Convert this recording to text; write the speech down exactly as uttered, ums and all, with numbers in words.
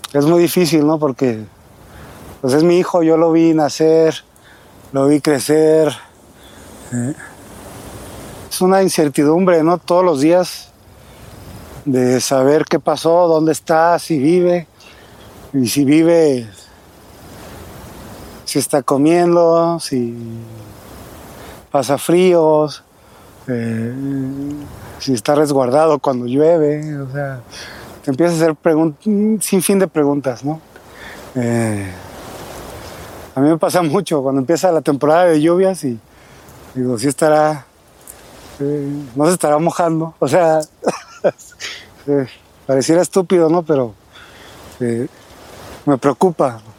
es muy difícil, ¿no? Porque pues es mi hijo, yo lo vi nacer, lo vi crecer. Eh, es una incertidumbre, ¿no? Todos los días de saber qué pasó, dónde está, si vive, y si vive, si está comiendo, si pasa fríos, eh, si está resguardado cuando llueve, o sea, te empiezas a hacer pregun- sin fin de preguntas, ¿no? Eh, a mí me pasa mucho cuando empieza la temporada de lluvias y digo, sí estará, eh, no se estará mojando, o sea, eh, pareciera estúpido, ¿no? Pero eh, me preocupa.